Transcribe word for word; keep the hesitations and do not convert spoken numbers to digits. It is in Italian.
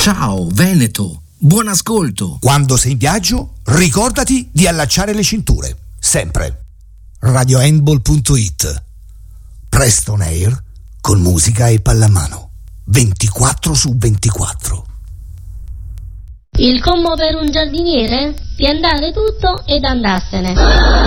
Ciao Veneto, buon ascolto. Quando sei in viaggio, ricordati di allacciare le cinture, sempre. radio handball punto it. Preston Air con musica e pallamano, ventiquattro su ventiquattro. Il commo per un giardiniere? Piantare tutto ed andarsene.